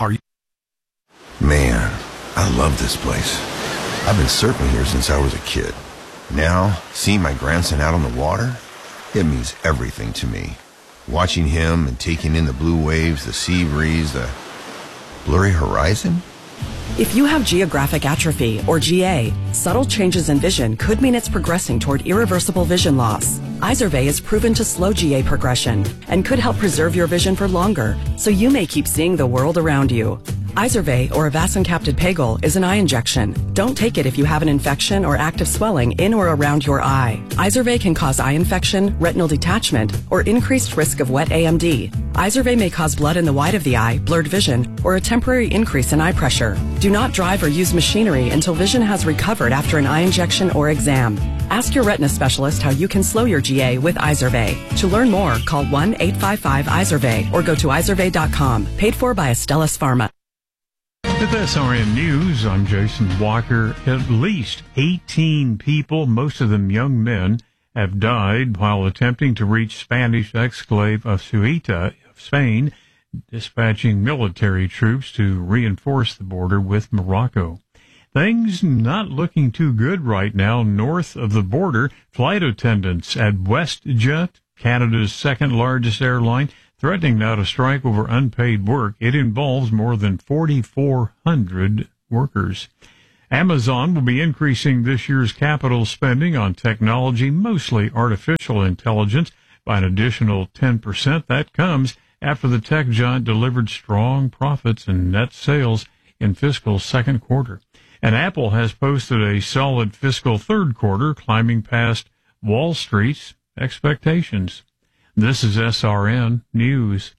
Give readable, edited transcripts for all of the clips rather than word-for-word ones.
Are you? Man, I love this place. I've been surfing here since I was a kid. Now, seeing my grandson out on the water, it means everything to me. Watching him and taking in the blue waves, the sea breeze, the blurry horizon. If you have geographic atrophy, or GA, subtle changes in vision could mean it's progressing toward irreversible vision loss. Izervay is proven to slow GA progression and could help preserve your vision for longer, so you may keep seeing the world around you. Izervay, or avacincaptad pegol, is an eye injection. Don't take it if you have an infection or active swelling in or around your eye. Izervay can cause eye infection, retinal detachment, or increased risk of wet AMD. Izervay may cause blood in the white of the eye, blurred vision, or a temporary increase in eye pressure. Do not drive or use machinery until vision has recovered after an eye injection or exam. Ask your retina specialist how you can slow your GA with Izervay. To learn more, call 1-855-IZERVAY or go to izervay.com. Paid for by Astellas Pharma. With SRN News, I'm Jason Walker. At least 18 people, most of them young men, have died while attempting to reach Spanish exclave of Ceuta of Spain, dispatching military troops to reinforce the border with Morocco. Things not looking too good right now north of the border. Flight attendants at WestJet, Canada's second largest airline, threatening now to strike over unpaid work. It involves more than 4,400 workers. Amazon will be increasing this year's capital spending on technology, mostly artificial intelligence, by an additional 10%. That comes after the tech giant delivered strong profits and net sales in fiscal second quarter. And Apple has posted a solid fiscal third quarter, climbing past Wall Street's expectations. This is SRN News.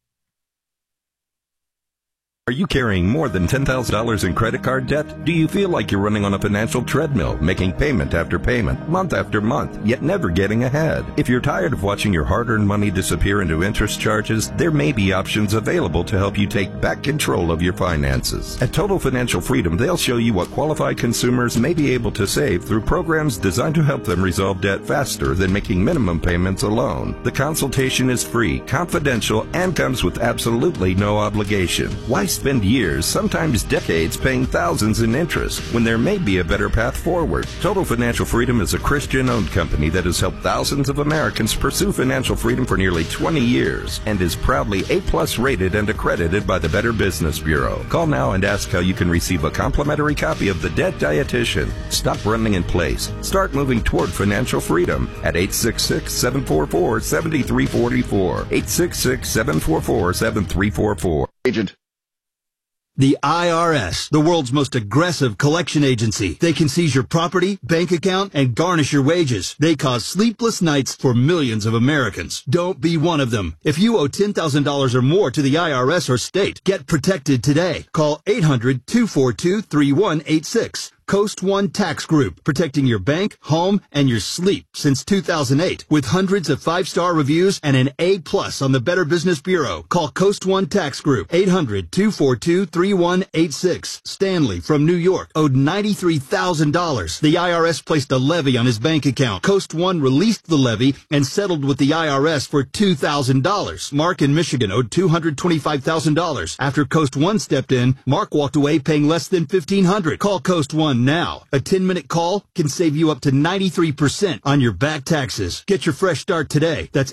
Are you carrying more than $10,000 in credit card debt? Do you feel like you're running on a financial treadmill, making payment after payment, month after month, yet never getting ahead? If you're tired of watching your hard-earned money disappear into interest charges, there may be options available to help you take back control of your finances. At Total Financial Freedom, they'll show you what qualified consumers may be able to save through programs designed to help them resolve debt faster than making minimum payments alone. The consultation is free, confidential, and comes with absolutely no obligation. Why spend years, sometimes decades, paying thousands in interest when there may be a better path forward? Total Financial Freedom is a Christian-owned company that has helped thousands of Americans pursue financial freedom for nearly 20 years and is proudly A+ rated and accredited by the Better Business Bureau. Call now and ask how you can receive a complimentary copy of The Debt Dietitian. Stop running in place. Start moving toward financial freedom at 866-744-7344. 866-744-7344. Agent. The IRS, the world's most aggressive collection agency. They can seize your property, bank account, and garnish your wages. They cause sleepless nights for millions of Americans. Don't be one of them. If you owe $10,000 or more to the IRS or state, get protected today. Call 800-242-3186. Coast One Tax Group, protecting your bank, home, and your sleep since 2008. With hundreds of 5-star reviews and an A+ on the Better Business Bureau. Call Coast One Tax Group, 800-242-3186. Stanley from New York owed $93,000. The IRS placed a levy on his bank account. Coast One released the levy and settled with the IRS for $2,000. Mark in Michigan owed $225,000. After Coast One stepped in, Mark walked away paying less than $1,500. Call Coast One now. A 10-minute call can save you up to 93% on your back taxes. Get your fresh start today. That's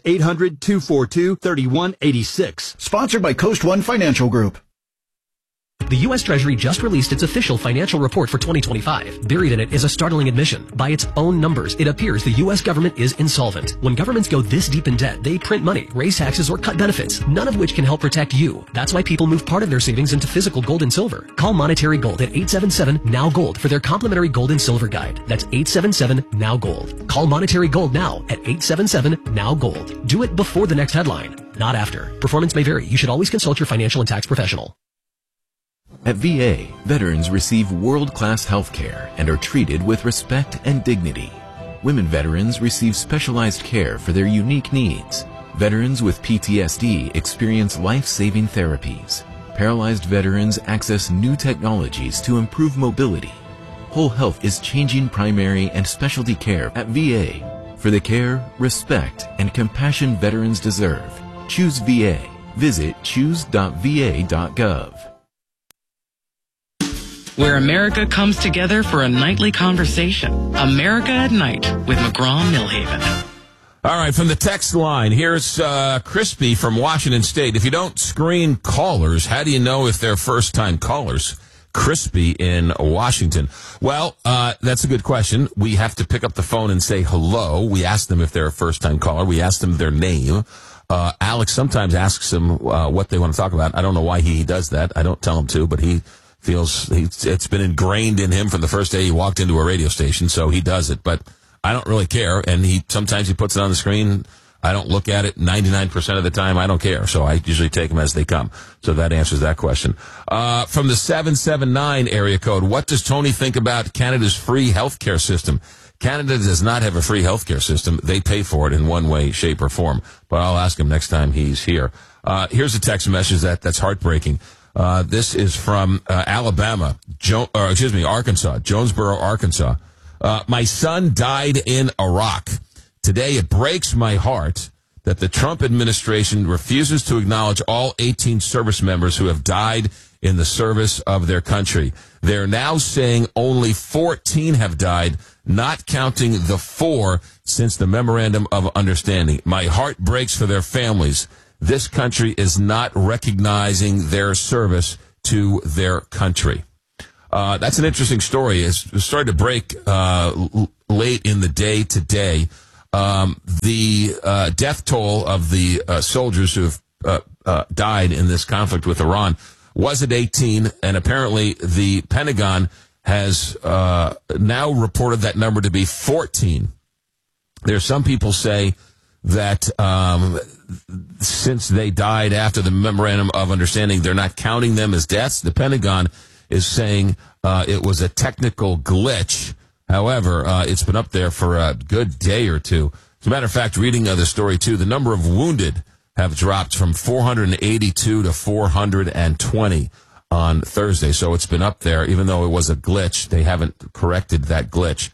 800-242-3186. Sponsored by Coast One Financial Group. The U.S. Treasury just released its official financial report for 2025. Buried in it is a startling admission. By its own numbers, it appears the U.S. government is insolvent. When governments go this deep in debt, they print money, raise taxes, or cut benefits, none of which can help protect you. That's why people move part of their savings into physical gold and silver. Call Monetary Gold at 877-NOW-GOLD for their complimentary gold and silver guide. That's 877-NOW-GOLD. Call Monetary Gold now at 877-NOW-GOLD. Do it before the next headline, not after. Performance may vary. You should always consult your financial and tax professional. At VA, veterans receive world-class health care and are treated with respect and dignity. Women veterans receive specialized care for their unique needs. Veterans with PTSD experience life-saving therapies. Paralyzed veterans access new technologies to improve mobility. Whole Health is changing primary and specialty care at VA for the care, respect, and compassion veterans deserve. Choose VA. Visit choose.va.gov. where America comes together for a nightly conversation. America at Night with McGraw-Millhaven. All right, from the text line, here's Crispy from Washington State. If you don't screen callers, how do you know if they're first-time callers? Crispy in Washington. Well, that's a good question. We have to pick up the phone and say hello. We ask them if they're a first-time caller. We ask them their name. Alex sometimes asks them what they want to talk about. I don't know why he does that. I don't tell him to, but he feels it's been ingrained in him from the first day he walked into a radio station, so he does it. But I don't really care, and sometimes he puts it on the screen. I don't look at it 99% of the time. I don't care, so I usually take them as they come. So that answers that question. From the 779 area code, what does Tony think about Canada's free healthcare system? Canada does not have a free healthcare system. They pay for it in one way, shape, or form. But I'll ask him next time he's here. Here's a text message that's heartbreaking. This is from Arkansas, Jonesboro, Arkansas. My son died in Iraq. Today, it breaks my heart that the Trump administration refuses to acknowledge all 18 service members who have died in the service of their country. They're now saying only 14 have died, not counting the 4 since the Memorandum of Understanding. My heart breaks for their families. This country is not recognizing their service to their country. That's an interesting story. It started to break late in the day today. The death toll of the soldiers who have died in this conflict with Iran was at 18, and apparently the Pentagon has now reported that number to be 14. There's some people say that since they died after the Memorandum of Understanding, they're not counting them as deaths. The Pentagon is saying it was a technical glitch. However, it's been up there for a good day or two. As a matter of fact, reading the story, too, the number of wounded have dropped from 482 to 420 on Thursday. So it's been up there, even though it was a glitch. They haven't corrected that glitch.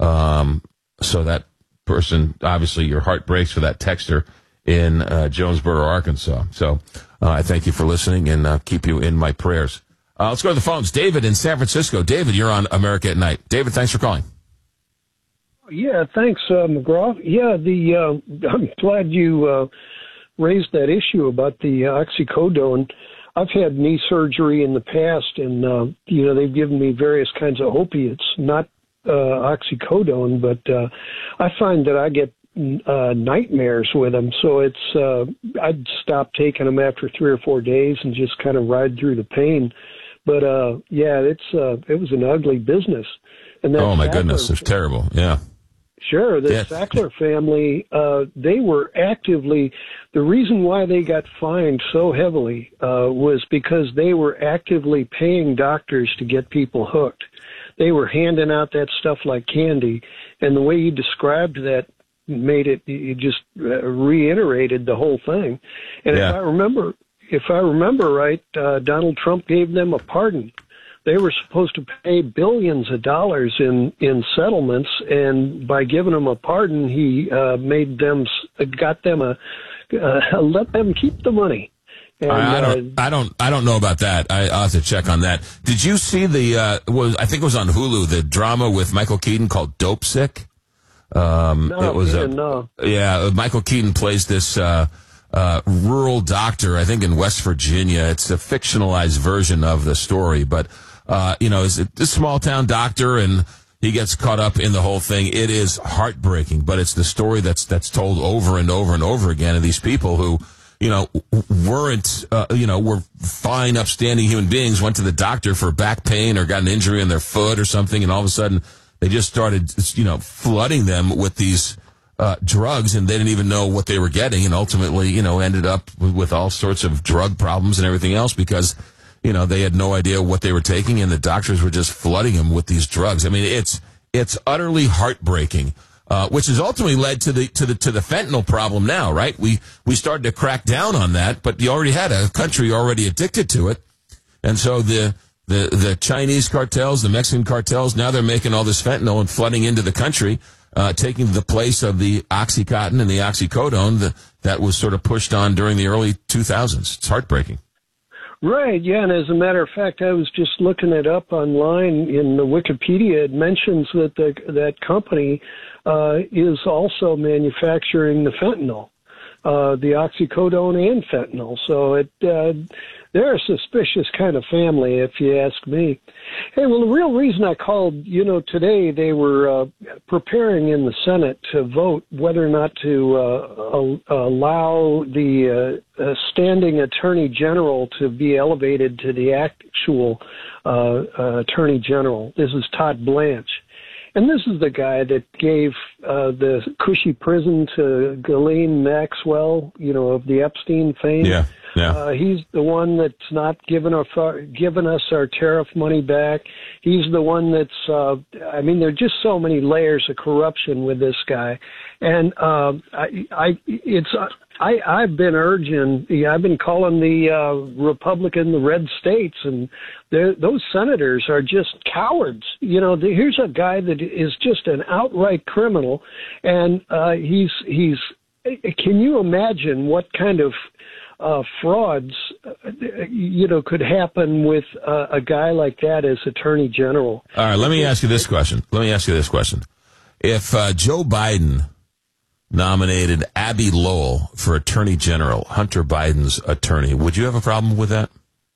So that person, obviously, your heart breaks for that texter in Jonesboro, Arkansas. So I thank you for listening and keep you in my prayers. Let's go to the phones. David in San Francisco. David, you're on America at Night. David, thanks for calling. Yeah, thanks, McGraw. Yeah, I'm glad you raised that issue about the oxycodone. I've had knee surgery in the past, and they've given me various kinds of opiates, not oxycodone, but I find that I get nightmares with them. So I'd stop taking them after 3 or 4 days and just kind of ride through the pain. But it was an ugly business. And oh my goodness, it's terrible. Yeah. Sure. The Sackler family, they were actively, the reason why they got fined so heavily was because they were actively paying doctors to get people hooked. They were handing out that stuff like candy. And the way you described that made it, you just reiterated the whole thing. And if I remember right, Donald Trump gave them a pardon. They were supposed to pay billions of dollars in settlements, and by giving them a pardon, he let them keep the money. And, I don't know about that. I'll have to check on that. Did you see I think it was on Hulu, the drama with Michael Keaton called Dope Sick? No. Yeah, Michael Keaton plays this rural doctor, I think in West Virginia. It's a fictionalized version of the story, but is a small town doctor, and he gets caught up in the whole thing. It is heartbreaking, but it's the story that's told over and over and over again of these people who, were fine, upstanding human beings, went to the doctor for back pain or got an injury in their foot or something, and all of a sudden they just started, flooding them with these drugs, and they didn't even know what they were getting, and ultimately, ended up with all sorts of drug problems and everything else because, they had no idea what they were taking, and the doctors were just flooding them with these drugs. I mean, it's utterly heartbreaking, which has ultimately led to the fentanyl problem now, right? We started to crack down on that, but you already had a country already addicted to it, and so the Chinese cartels, the Mexican cartels, now they're making all this fentanyl and flooding into the country, taking the place of the Oxycontin and the oxycodone that was sort of pushed on during the early 2000s. It's heartbreaking. Right, yeah, and as a matter of fact, I was just looking it up online in the Wikipedia. It mentions that that company is also manufacturing the fentanyl, the oxycodone and fentanyl. So they're a suspicious kind of family, if you ask me. Hey, well, the real reason I called, today they were preparing in the Senate to vote whether or not to allow the standing attorney general to be elevated to the actual attorney general. This is Todd Blanche. And this is the guy that gave the cushy prison to Ghislaine Maxwell, of the Epstein fame. Yeah. He's the one that's not given us our tariff money back. He's the one that's, there are just so many layers of corruption with this guy. And I've been urging, I've been calling the Republican the red states, and those senators are just cowards. Here's a guy that is just an outright criminal, and he's. Can you imagine what kind of frauds, could happen with a guy like that as Attorney General? All right, let me ask you this question. If Joe Biden nominated Abby Lowell for Attorney General, Hunter Biden's attorney, would you have a problem with that?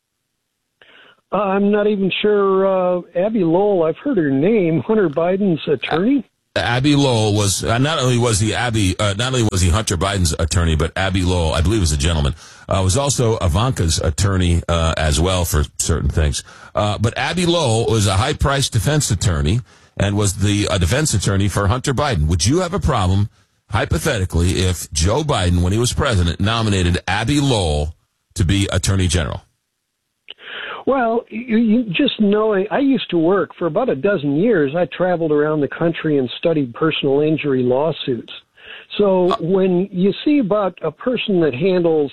I'm not even sure. Abby Lowell, I've heard her name. Hunter Biden's attorney? Abby Lowell was not only was he Hunter Biden's attorney, but Abby Lowell, I believe, was a gentleman, was also Ivanka's attorney as well for certain things. But Abby Lowell was a high-priced defense attorney and was the defense attorney for Hunter Biden. Would you have a problem, hypothetically, if Joe Biden, when he was president, nominated Abby Lowell to be attorney general? Well, you just knowing, I used to work for about a dozen years. I traveled around the country and studied personal injury lawsuits. So when you see about a person that handles,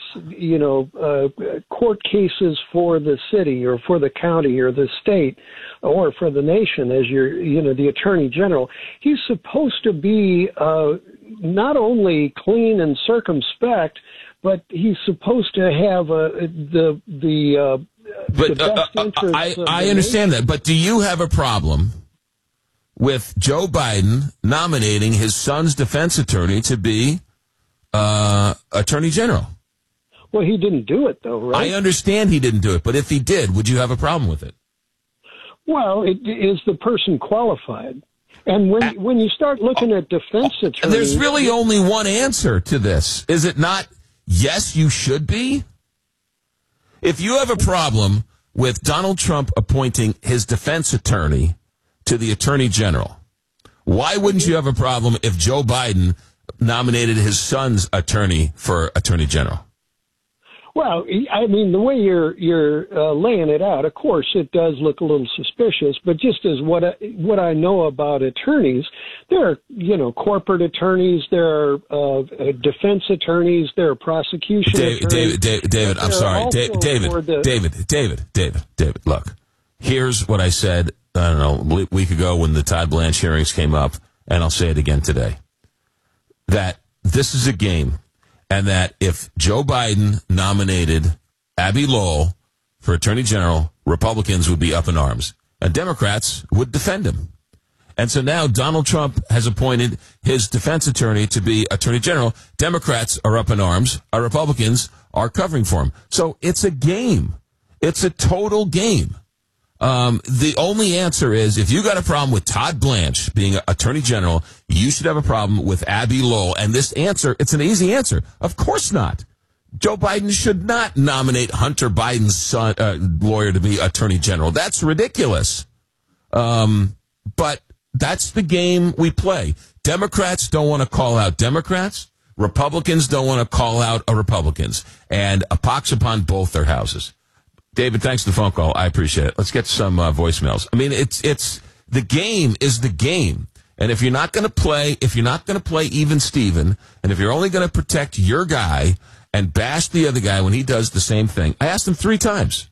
court cases for the city or for the county or the state or for the nation as the attorney general, he's supposed to be not only clean and circumspect, but he's supposed to have But I understand that. But do you have a problem with Joe Biden nominating his son's defense attorney to be attorney general? Well, he didn't do it, though, right? I understand he didn't do it, but if he did, would you have a problem with it? Well, is the person qualified? And when you start looking at defense attorneys... There's really only one answer to this. Is it not, yes, you should be? If you have a problem with Donald Trump appointing his defense attorney to the attorney general, why wouldn't you have a problem if Joe Biden nominated his son's attorney for attorney general? Well, I mean, the way you're laying it out, of course, it does look a little suspicious. But just as what I know about attorneys, there are corporate attorneys, there are defense attorneys, there are prosecution attorneys. David, I'm sorry, David. Look, here's what I said. I don't know, a week ago when the Todd Blanche hearings came up, and I'll say it again today. That this is a game. And that if Joe Biden nominated Abby Lowell for Attorney General, Republicans would be up in arms. And Democrats would defend him. And so now Donald Trump has appointed his defense attorney to be Attorney General. Democrats are up in arms. Our Republicans are covering for him. So it's a game. It's a total game. The only answer is if you got a problem with Todd Blanche being Attorney General, you should have a problem with Abby Lowell. And this answer, it's an easy answer. Of course not. Joe Biden should not nominate Hunter Biden's son, lawyer to be Attorney General. That's ridiculous. But that's the game we play. Democrats don't want to call out Democrats. Republicans don't want to call out Republicans. And a pox upon both their houses. David, thanks for the phone call. I appreciate it. Let's get some voicemails. I mean, it's the game is the game. And if you're not going to play even Steven, and if you're only going to protect your guy and bash the other guy when he does the same thing. I asked him 3 times.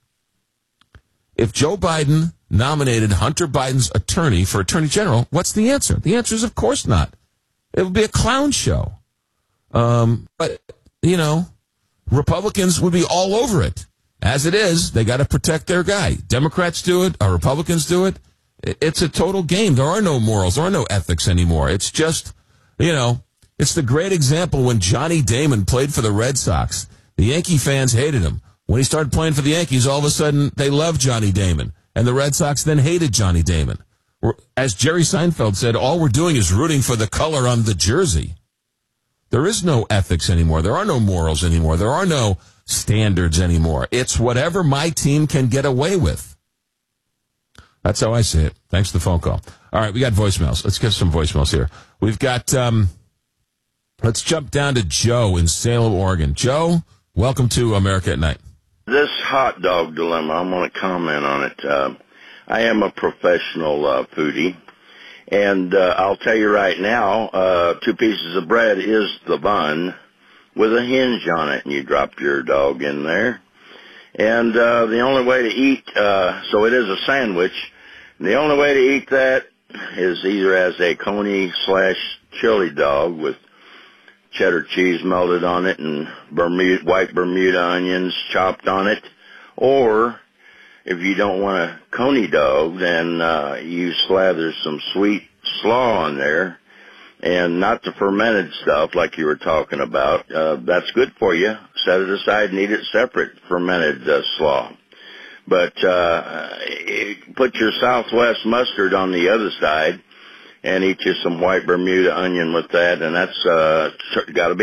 If Joe Biden nominated Hunter Biden's attorney for Attorney General, what's the answer? The answer is of course not. It would be a clown show. But, Republicans would be all over it. As it is, they got to protect their guy. Democrats do it, or Republicans do it. It's a total game. There are no morals. There are no ethics anymore. It's just, it's the great example when Johnny Damon played for the Red Sox. The Yankee fans hated him. When he started playing for the Yankees, all of a sudden, they loved Johnny Damon. And the Red Sox then hated Johnny Damon. As Jerry Seinfeld said, all we're doing is rooting for the color on the jersey. There is no ethics anymore. There are no morals anymore. There are no standards anymore. It's whatever my team can get away with. That's how I see it. Thanks for the phone call. All right, we got voicemails. Let's get some voicemails here. We've got, let's jump down to Joe in Salem, Oregon. Joe, welcome to America at Night. This hot dog dilemma, I want to comment on it. I am a professional foodie, and I'll tell you right now, 2 pieces of bread is the bun with a hinge on it, and you drop your dog in there. And the only way to eat, so it is a sandwich, the only way to eat that is either as a coney/chili dog with cheddar cheese melted on it and white Bermuda onions chopped on it, or if you don't want a coney dog, then you slather some sweet slaw on there, and not the fermented stuff like you were talking about. That's good for you. Set it aside and eat it separate, fermented slaw. But put your Southwest mustard on the other side and eat you some white Bermuda onion with that, and that's got to be